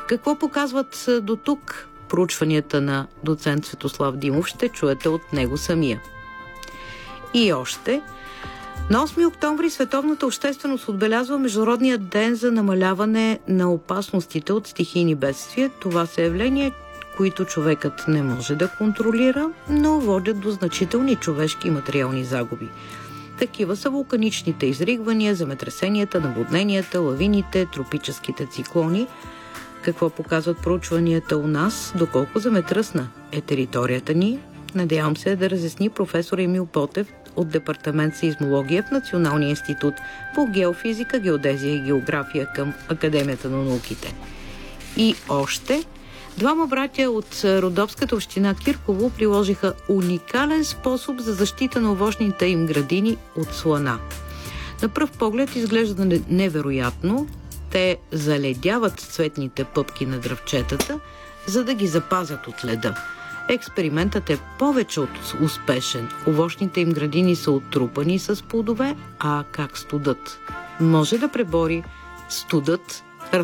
Какво показват до тук проучванията на доцент Светослав Димов, ще чуете от него самия. И още, на 8 октомври световната общественост отбелязва Международния ден за намаляване на опасностите от стихийни бедствия. Това са явления, които човекът не може да контролира, но водят до значителни човешки и материални загуби. Такива са вулканичните изригвания, земетресенията, наводненията, лавините, тропическите циклони. Какво показват проучванията у нас, доколко земетръсна е територията ни? Надявам се да разясни професор Емил Ботев от Департамент сеизмология в Националния институт по геофизика, геодезия и география към Академията на науките. И още, двама братя от родопската община Кирково приложиха уникален способ за защита на овощните им градини от слана. На пръв поглед изглежда невероятно. Те заледяват цветните пъпки на дръвчетата, за да ги запазят от леда. Експериментът е повече от успешен. Овощните им градини са оттрупани с плодове, а как студът може да пребори студът,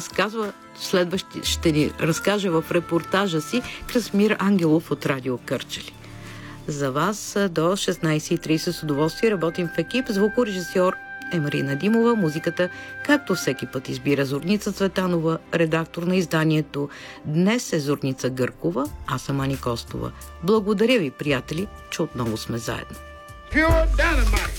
ще ни разкаже в репортажа си Красмир Ангелов от Радио Кърджали. За вас до 16:30 с удоволствие работим в екип. Звукорежисьор е Марина Димова. Музиката, както всеки път, избира Зорница Цветанова, редактор на изданието. Днес е Зорница Гъркова, аз съм Ани Костова. Благодаря ви, приятели, че отново сме заедно. Pure dynamite.